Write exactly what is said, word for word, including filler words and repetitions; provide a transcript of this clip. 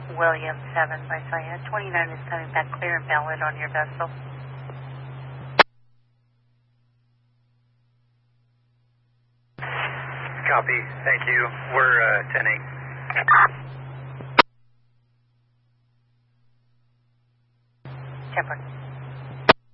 William seven by Syed. twenty-nine is coming back clear and valid on your vessel. Copy. Thank you. We're uh, attending. Shepard.